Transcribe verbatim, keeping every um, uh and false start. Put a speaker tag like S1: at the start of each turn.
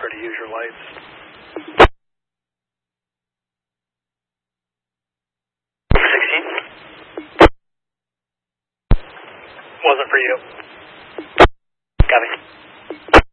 S1: officer to use your lights. sixteen? Wasn't for you. Copy.